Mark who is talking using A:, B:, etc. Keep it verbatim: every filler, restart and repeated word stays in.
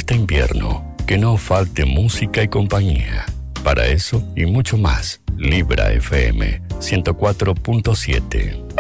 A: este invierno, que no falte música y compañía. Para eso y mucho más, Libra F M ciento cuatro punto siete.